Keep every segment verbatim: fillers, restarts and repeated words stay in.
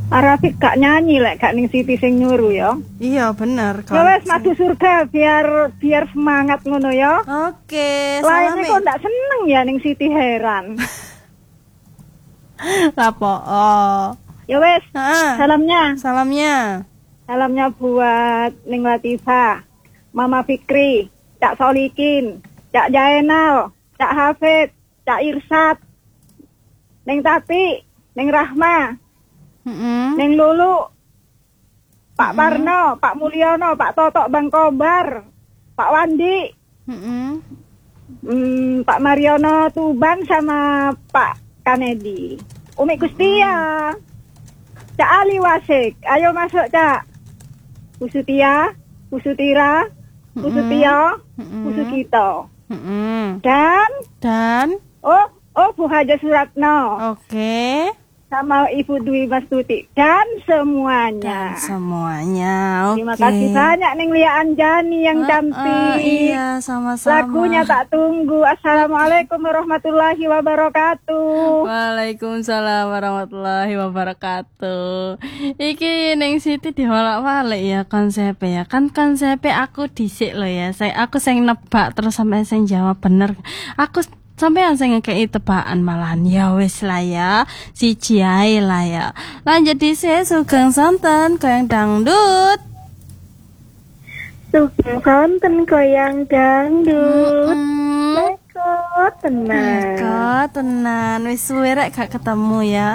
Arafik gak nyanyi lek gak ning Siti sing nyuruh ya. Iya bener Ya wes madu surga biar biar semangat ngono ya. Oke, Lainnya salame. kok ndak seneng ya ning Siti heran. Lapo. Oh. Ya wes. Heeh. Salamnya. Salamnya. Salamnya buat Ning Latifah, Mama Fikri, Cak Solikin, Cak Jaenal, Cak Hafid, Cak Irsat, Ning Tati, Ning Rahma, Mm-mm. Ning Lulu, Pak Mm-mm. Parno, Pak Mulyono, Pak Totok Bang Kobar, Pak Wandi, Mm-mm. hmm, Pak Mariono Tuban sama Pak Kanedi, Umi Kustia, Cak Ali Wasik, ayo masuk Cak. Pusutia, Pusutira, Pusutio, Mm-mm. Pusukito. Mm-mm. Dan, Dan oh, oh Bu Haja Suratno. oke. Sama Ibu Dwi Mastuti. Dan semuanya. Dan semuanya. Oke. Terima kasih banyak Ning Lia Anjani yang Uh, uh, cantik. iya, sama-sama. Lagunya tak tunggu. Assalamualaikum warahmatullahi wabarakatuh. Waalaikumsalam warahmatullahi wabarakatuh. Iki ning Siti diwalak-walik ya konsepnya ya. Kan konsepnya aku dhisik loh ya. Saya aku sing nebak terus sampai sing jawab bener. Aku sampean sing ngekei tebakan malahan. Ya wis lah ya. Siji ae lah ya. Lanjut dhisik Sugeng Santen Goyang Dangdut. Sugeng Santen Goyang Dangdut. Mm-mm. Leko tenang. Kok tenan wis suwe rek gak ketemu ya.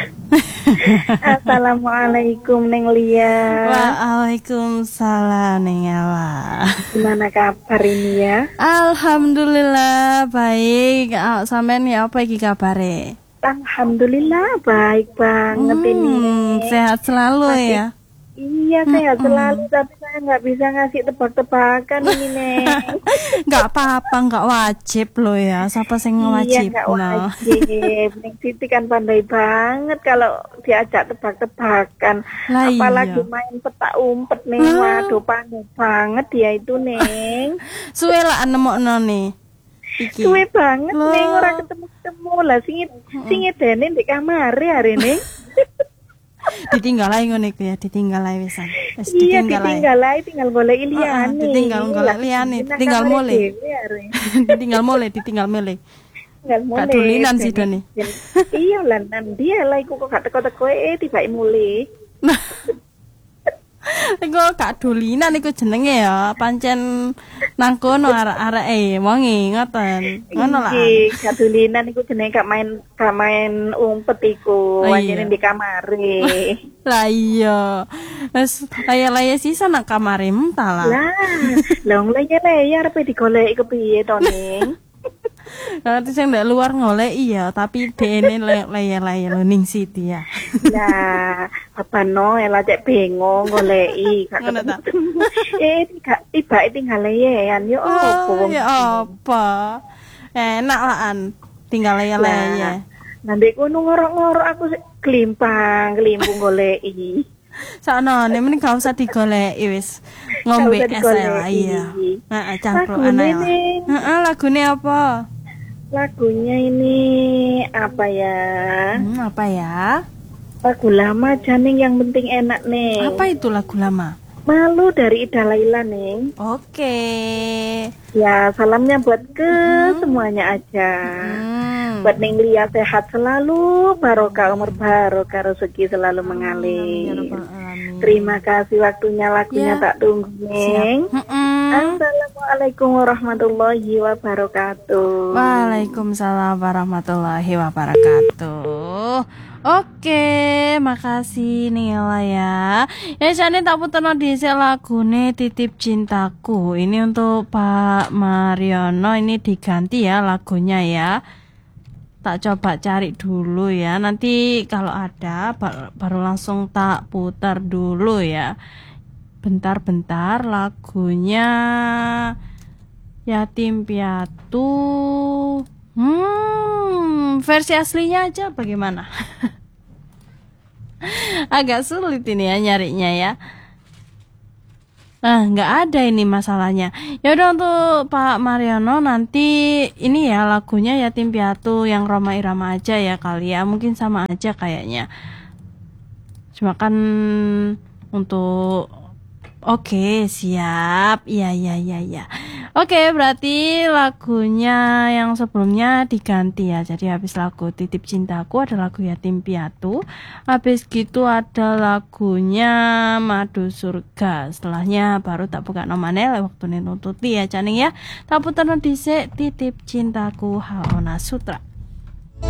Assalamualaikum Neng Lia. Waalaikumsalam Neng Awa. Gimana kabar ini ya? Alhamdulillah baik. Ah, sampean ya apa iki kabare? Alhamdulillah baik banget ini. Hmm, sehat selalu Masih- ya. Iya sehat selalu, tapi saya nggak bisa ngasih tebak-tebakan ini Neng. Nggak apa-apa, nggak wajib loh ya. Siapa sing Iya wajib nggak no? wajib. Neng Siti kan pandai banget kalau diajak tebak-tebakan. Lah iya. Apalagi main petak umpet nih, Ah. waduh pandai banget dia itu Neng. Suwe lah nemokno nih. Iki. Suwe banget Loh. Neng, ora ketemu-ketemu lah singit singit dene di kamar hari Neng. Ditinggal ae ngono iku ya, ditinggal ae wisan. Wis Iya ditinggal ae. ditinggal aja, tinggal golek Heeh, liyane. ditinggal golek liyane, tinggal mulai. Ditinggal mulai, ditinggal mulai. Tinggal mulai. Gak dolinan sih Doni. Iya lah, nan dia lah iku kok gak teko-teko eh tiba mulai. Iku gak dolinan iku jenenge ya, pancen nang kono arek-areke wonge ngoten. Ngono lah. Iki gak dolinan iku jenenge gak main gak main umpet iku, Oh, anjene iya. di kamare. Lah iya. Wes laya-laya sisa nang kamare mentah lah. Lah, long leye-leye arepe digoleki kepiye to Ning? Nanti sing ndek luar ngolek iya, tapi dene laya-laya lho ning Siti ya. Lah, apa no ela cek bingung goleki gak Ngono ta? ketemu. Eh, tiga tiba tinggal leyean yo opo Oh, wong ya apa? Enak lah an, tinggal laya-laya. nanti kono ngorok-ngorok aku sik klimpang, klimpung goleki. Sakno, nek mending gak usah digoleki wis. Ngombe Gak usah es ae lah digoleki. iya. Heeh, campur Lagune ae lah. ning. Heeh, lagune apa? Lagunya ini apa ya? Hmm, apa ya? Lagu lama Janing yang penting enak nih. Apa itu lagu lama? Malu dari Ida Laila nih. Oke. Ya salamnya buat ke semuanya aja. Hmm. Buat Neng Lia sehat selalu, barokah umur barokah rezeki selalu mengalir. Ya Rabbal Alamin. Terima kasih waktunya lagunya Ya. tak tunggu Neng. Mm-mm. Assalamualaikum warahmatullahi wabarakatuh. Waalaikumsalam warahmatullahi wabarakatuh. Oke, makasih Nila ya. Ya jane tak puterno dhisik lagune Titip Cintaku. Ini untuk Pak Mariono, ini diganti ya lagunya ya. Tak coba cari dulu ya. Nanti kalau ada ba- baru langsung tak putar dulu ya. Bentar-bentar lagunya Yatim Piatu. Hmm, versi aslinya aja bagaimana? Agak sulit ini ya nyarinya ya. Nah, nggak ada ini masalahnya. Ya udah untuk Pak Mariono nanti ini ya lagunya Yatim Piatu yang Rhoma Irama aja ya kali ya. Mungkin sama aja kayaknya. Cuma kan untuk oke, siap. Iya, iya, iya, iya. Oke, berarti lagunya yang sebelumnya diganti ya. Jadi habis lagu Titip Cintaku ada lagu Yatim Piatu. Habis gitu ada lagunya Madu Surga. Setelahnya baru Tak Buka Nomane waktu nututi ya Caning ya. Tak putar dhisik Titip Cintaku Haona Sutra.